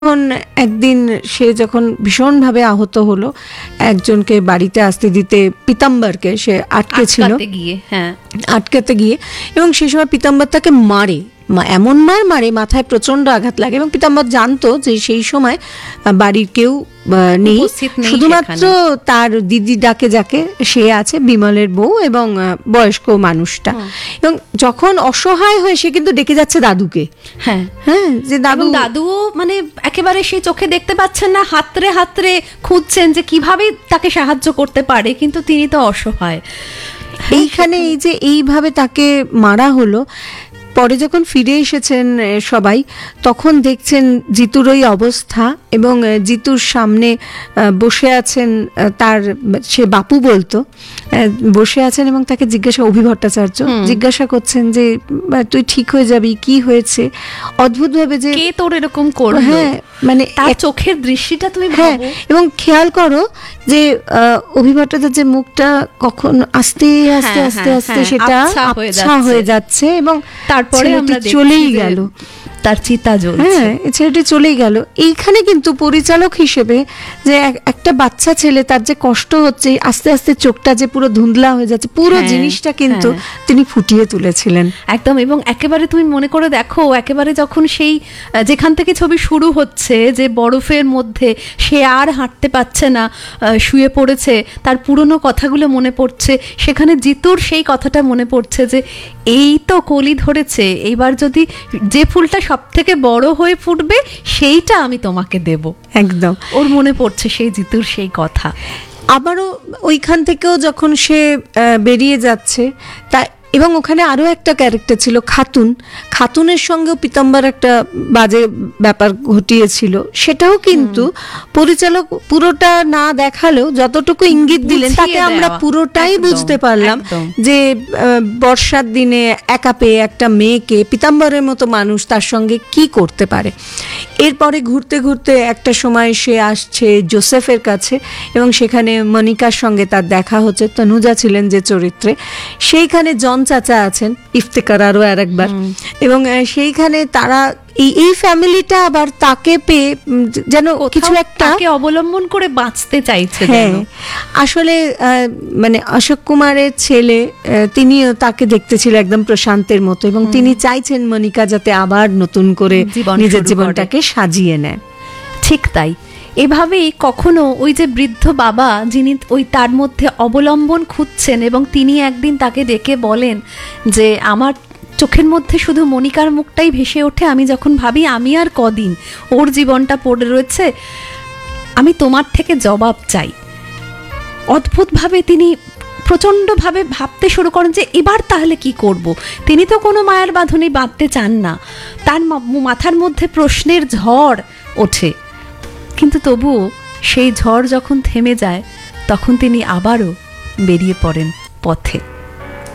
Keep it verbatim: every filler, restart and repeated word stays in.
তখন একদিন সে যখন ভীষণভাবে আহত হলো, একজনকে বাড়িতে আসতে দিতে পিতাম্বরকে সে আটকে ছিল, আটকাতে গিয়ে হ্যাঁ আটকাতে গিয়ে এবং সেই সময় পিতাম্বর তাকে মারে, মা- এমন মার মারে, মাথায় প্রচন্ড আঘাত লাগে এবং পিতাম্বর জানতো যে সেই সময় আহ, বাড়ির কেউ আহ, নেই, উপস্থিত নেই শুধুমাত্র তার দিদি ডাকে যাকে সে আছে, বিমলের বউ এবং আহ, বয়স্ক মানুষটা। এবং যখন অসহায় হয়ে সে কিন্তু ডেকে যাচ্ছে দাদুকে, হ্যাঁ হ্যাঁ যে দাদু, এবং দাদুও মানে একেবারে সেই চোখে দেখতে পাচ্ছেন না, হাতরে হাতরে খুঁজছেন যে কিভাবে তাকে সাহায্য করতে পারে, কিন্তু তিনি তো অসহায়। এইখানে এই যে এইভাবে তাকে মারা হলো। পরে যখন ফিরে এসেছেন এ, সবাই তখন দেখছেন জিতুর ওই অবস্থা এবং এ, জিতুর সামনে আহ, বসে আছেন আহ, তার সে বাপু বলতো, আহ, বসে আছেন এবং তাকে জিজ্ঞাসা, অভি ভট্টাচার্য জিজ্ঞাসা করছেন যে আহ, তুই ঠিক হয়ে যাবি, কি হয়েছে, অদ্ভুত ভাবে যে কে তোর এরকম করলো, হ্যাঁ মানে তার এক- চোখের দৃষ্টিটা তুমি হ্যাঁ, ভাবো। এবং খেয়াল করো যে আহ, অভি ভট্টাচার্যের মুখটা কখন আস্তে আস্তে হ্যাঁ, আস্তে হ্যাঁ, আস্তে হ্যাঁ, সেটা আবছা হয়ে আবছা যাচ্ছে। হয়ে যাচ্ছে এবং তারপরে ছেলেটি আমরা দেখছি চলেই যে গেল। তার চিতা জ্বলছে। হ্যাঁ, এই ছেলেটি চলেই গেল। এইখানে কিন্তু পরিচালক হিসেবে যে এক- একটা বাচ্চা ছেলে, তার যে কষ্ট হচ্ছে, আস্তে আস্তে চোখটা যে পুরো ধুন্দলা হয়ে যাচ্ছে, পুরো হ্যাঁ, জিনিসটা কিন্তু হ্যাঁ। তিনি ফুটিয়ে তুলেছিলেন। একদম, এবং একেবারে তুমি মনে করে দেখো, একেবারে যখন সেই আহ, যেখান থেকে ছবি শুরু হচ্ছে, যে বরফের মধ্যে সে আর হাঁটতে পারছে না, আহ, শুয়ে পড়েছে, তার পুরনো কথাগুলো মনে পড়ছে, সেখানে জিতুর সেই কথাটা মনে পড়ছে যে এই তো কলি ধরেছে, এইবার যদি যে ফুলটা সব থেকে বড় হয়ে ফুটবে সেইটা আমি তোমাকে দেব। একদম। ওর মনে পড়ছে সেই জিতুর সেই কথা। আবারও ওইখান থেকেও যখন সে আহ, বেরিয়ে যাচ্ছে, তা এবং ওখানে আরো একটা ক্যারেক্টার ছিল খাতুন, খাতুনের সঙ্গেও পিতাম্বর একটা বাজে ব্যাপার ঘটিয়েছিল, সেটাও কিন্তু পরিচালক পুরোটা না দেখালেও যতটুকু ইঙ্গিত দিলেন বুঝিয়ে তাকে আমরা দেওয়া। পুরোটাই একদম, বুঝতে পারলাম একদম। যে আহ, বর্ষার দিনে একা পেয়ে একটা মেয়েকে, পিতাম্বরের মতো মানুষ তার সঙ্গে কি করতে পারে। এরপরে ঘুরতে ঘুরতে একটা সময় সে আসছে জোসেফের কাছে এবং সেখানে মনিকার সঙ্গে তার দেখা হচ্ছে, তনুজা ছিলেন যে চরিত্রে, সেইখানে জন চাচা আছেন, ইফতেকার আরও আর একবার, এবং আহ, সেইখানে তারা এই এই ফ্যামিলিটা আবার তাকে পেয়ে উম, যেন কিছু একটা, তাকে অবলম্বন করে বাঁচতে চাইছে হ্যাঁ যেন। আসলে আহ, মানে অশোক কুমারের ছেলে, আহ, তিনিও তাকে দেখতে ছিল একদম প্রশান্তের মতো এবং তিনি চাইছেন মনিকা যাতে আবার নতুন করে জীবন নিজের শুরু জীবনটাকে সাজিয়ে নেয়। ঠিক তাই। এভাবেই কখনো ওই যে বৃদ্ধ বাবা, যিনি ওই তার মধ্যে অবলম্বন খুঁজছেন, এবং তিনি একদিন তাকে ডেকে বলেন যে আমার চোখের মধ্যে শুধু মনিকার মুখটাই ভেসে ওঠে, আমি যখন ভাবি আমি আর কদিন, ওর জীবনটা পড়ে রয়েছে, আমি তোমার থেকে জবাব চাই। অদ্ভুতভাবে তিনি প্রচণ্ডভাবে ভাবতে শুরু করেন যে এবার তাহলে কি করব। তিনি তো কোনো মায়ার বাঁধনে বাঁধতে চান না, তার মা- মাথার মধ্যে প্রশ্নের ঝড় ওঠে, কিন্তু তবুও সেই ঝড় যখন থেমে যায় তখন তিনি আবারও বেরিয়ে পড়েন পথে।